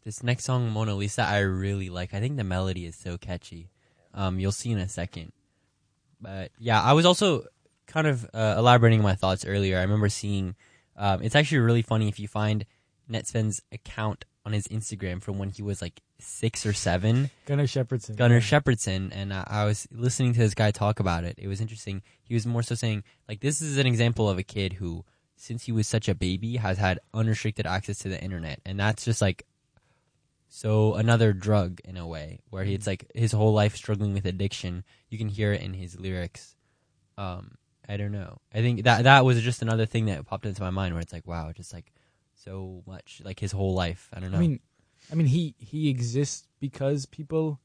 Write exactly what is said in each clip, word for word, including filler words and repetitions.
this next song, Mona Lisa, I really like. I think the melody is so catchy. Um, you'll see in a second. But yeah, I was also kind of uh, elaborating my thoughts earlier. I remember seeing, um, it's actually really funny if you find Netsven's account on his Instagram from when he was like six or seven. Gunnar Shepherdson. Gunnar yeah. Shepherdson. And I, I was listening to this guy talk about it. It was interesting. He was more so saying, like, this is an example of a kid who, since he was such a baby, has had unrestricted access to the internet. And that's just like, so another drug in a way, where he, it's like his whole life struggling with addiction. You can hear it in his lyrics. Um, I don't know. I think that that was just another thing that popped into my mind where it's like, wow, just like so much, like his whole life. I don't know. I mean, I mean, he, he exists because people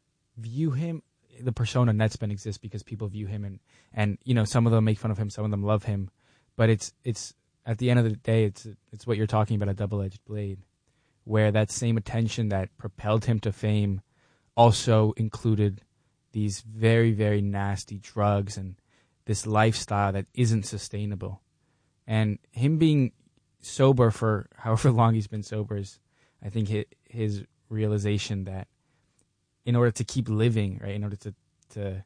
view him. The persona Netsven exists because people view him, and, and you know, some of them make fun of him, some of them love him, but it's it's at the end of the day, it's it's what you're talking about, a double-edged blade, where that same attention that propelled him to fame also included these very, very nasty drugs and this lifestyle that isn't sustainable. And him being sober for however long he's been sober is, I think, his, his realization that in order to keep living, right, in order to, to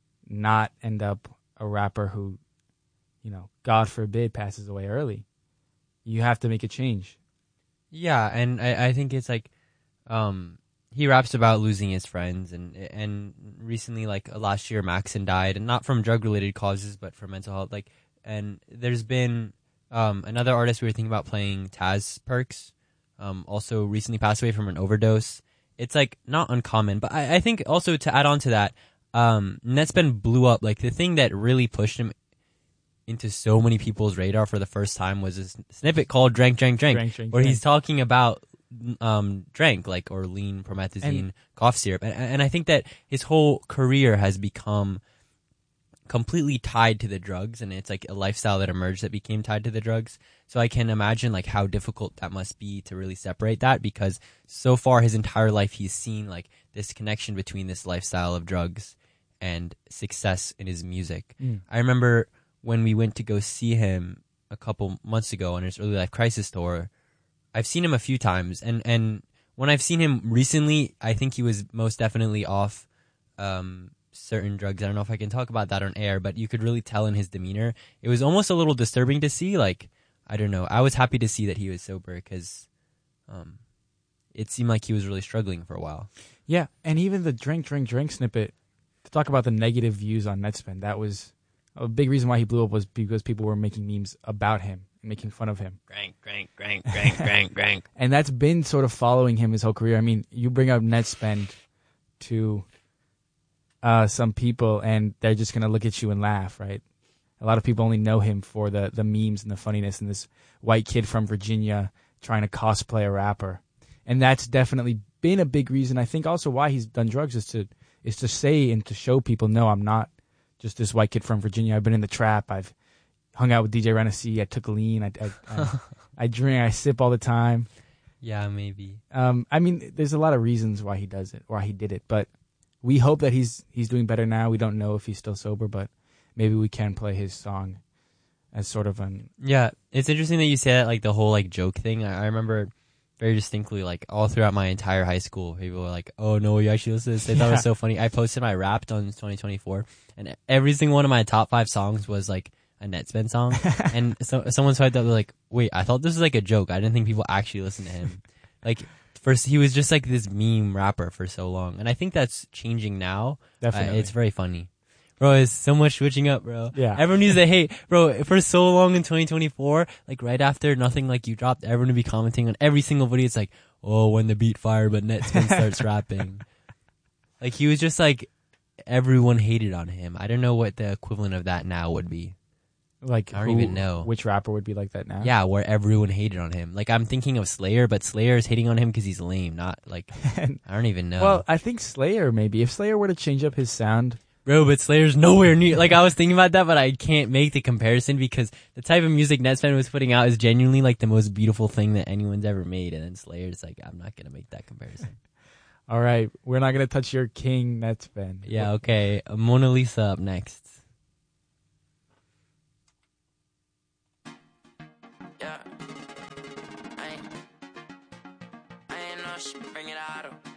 not end up a rapper who, you know, God forbid, passes away early, you have to make a change. Yeah, and I, I think it's like, um, he raps about losing his friends, and and recently, like last year, Maxon died, and not from drug-related causes, but from mental health. Like, and there's been um, another artist we were thinking about playing, Taz Perks, um, also recently passed away from an overdose. It's like not uncommon, but I, I think also to add on to that, um, Netsven blew up. Like the thing that really pushed him into so many people's radar for the first time was this snippet called "Drank, Drank, Drank,", Drank, drank, where drank. he's talking about um, drank, like or lean promethazine And- cough syrup, and, and I think that his whole career has become completely tied to the drugs, and it's like a lifestyle that emerged that became tied to the drugs. So I can imagine like how difficult that must be to really separate that, because so far his entire life he's seen like this connection between this lifestyle of drugs and success in his music. Mm. I remember when we went to go see him a couple months ago on his Early Life Crisis tour. I've seen him a few times, and, and when I've seen him recently, I think he was most definitely off um, certain drugs. I don't know if I can talk about that on air, but you could really tell in his demeanor. It was almost a little disturbing to see. Like, I don't know. I was happy to see that he was sober, because um, it seemed like he was really struggling for a while. Yeah, and even the drink, drink, drink snippet, to talk about the negative views on Netsven, that was a big reason why he blew up, was because people were making memes about him and making fun of him. Grank, grank, grank, grank, grank, grank. And that's been sort of following him his whole career. I mean, you bring up Netsven to uh, some people, and they're just going to look at you and laugh, right? A lot of people only know him for the, the memes and the funniness and this white kid from Virginia trying to cosplay a rapper. And that's definitely been a big reason, I think, also why he's done drugs, is to is to say and to show people, no, I'm not just this white kid from Virginia. I've been in the trap. I've hung out with D J Renaissance. I took lean. I, I, I, I drink. I sip all the time. Yeah, maybe. Um, I mean, there's a lot of reasons why he does it, why he did it. But we hope that he's he's doing better now. We don't know if he's still sober, but maybe we can play his song as sort of an... Yeah, it's interesting that you say that, like the whole like joke thing. I, I remember very distinctly, like all throughout my entire high school, people were like, "Oh no, you actually listen to this?" They thought it Yeah. was so funny. I posted my Wrapped on twenty twenty-four, and every single one of my top five songs was like a Netsven song. And so someone said that, like, "Wait, I thought this was like a joke. I didn't think people actually listened to him." Like, first he was just like this meme rapper for so long, and I think that's changing now. Definitely. Uh, it's very funny. Bro, it's so much switching up, bro. Yeah. Everyone needs to hate. Bro, for so long in twenty twenty-four, like right after Nothing Like You dropped, everyone would be commenting on every single video. It's like, oh, when the beat fire, but Netsven starts rapping. Like, he was just like, everyone hated on him. I don't know what the equivalent of that now would be. Like, I don't who- even know. which rapper would be like that now. Yeah, where everyone hated on him. Like, I'm thinking of Slayer, but Slayer is hating on him because he's lame, not like, I don't even know. Well, I think Slayer, maybe. If Slayer were to change up his sound... Bro, but Slayer's nowhere near. Like, I was thinking about that, but I can't make the comparison because the type of music Netsven was putting out is genuinely like the most beautiful thing that anyone's ever made. And then Slayer's like, I'm not going to make that comparison. All right, we're not going to touch your king, Netsven. Yeah, okay. Uh, Mona Lisa up next. Yeah. I ain't, I ain't no rush, bring it out.